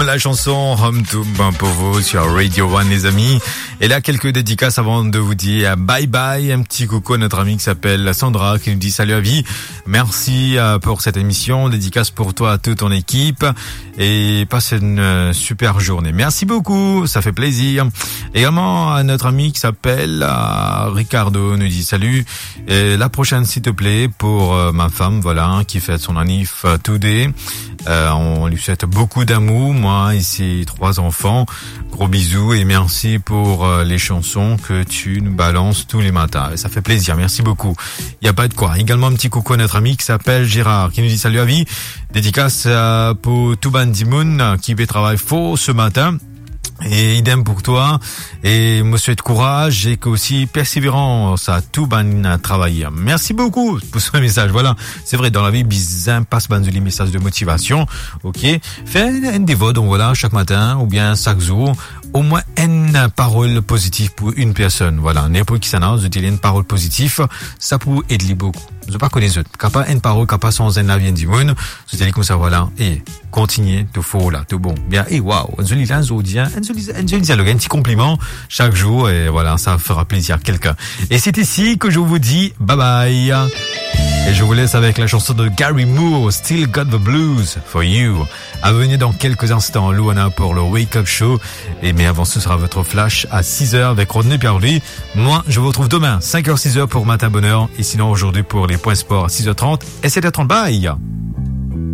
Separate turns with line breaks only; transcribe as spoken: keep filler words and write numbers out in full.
la chanson Home to pour vous sur Radio One, les amis. Et là, quelques dédicaces avant de vous dire bye bye. Un petit coucou à notre amie qui s'appelle Sandra qui nous dit salut à vie. Merci pour cette émission. Dédicace pour toi, à toute ton équipe. Et passe une super journée. Merci beaucoup. Ça fait plaisir. Également à notre ami qui s'appelle euh, Ricardo nous dit salut. Et la prochaine, s'il te plaît, pour euh, ma femme, voilà, qui fait son anniv euh, today. Euh, on lui souhaite beaucoup d'amour, moi et ses trois enfants. Gros bisous et merci pour euh, les chansons que tu nous balances tous les matins. Ça fait plaisir, merci beaucoup. Il n'y a pas de quoi. Également un petit coucou à notre ami qui s'appelle Gérard, qui nous dit salut à vie. Dédicace euh, pour Touban Dimoun qui fait travail faux ce matin. Et idem pour toi, et me souhaite courage et aussi persévérance à tout ban travail. Merci beaucoup pour ce message. Voilà, c'est vrai, dans la vie, bizarre passe ban de message de motivation. Ok, fais un dévot, donc voilà, chaque matin ou bien chaque jour, au moins une parole positive pour une personne. Voilà, n'importe qui s'annonce, je dis une parole positive, ça peut aider beaucoup. Je ne pas connaître les autres. Capable une parole, capable sans un avis du monde. Je dis comme ça, voilà. Et continuez, tout faux là, tout bon. Bien, et waouh, un joli là, un joli, un joli, un joli dialogue, un petit compliment chaque jour, et voilà, ça fera plaisir à quelqu'un. Et c'est ici que je vous dis bye bye. Et je vous laisse avec la chanson de Gary Moore, Still Got the Blues for You. À venir dans quelques instants, Luana pour le Wake Up Show. Et mais avant, ce sera votre flash à six heures avec Rodney Pierre-Louis. Moi, je vous retrouve demain, cinq heures six heures pour Matin Bonheur. Et sinon, aujourd'hui pour les points sport à six heures trente et sept heures trente. Bye!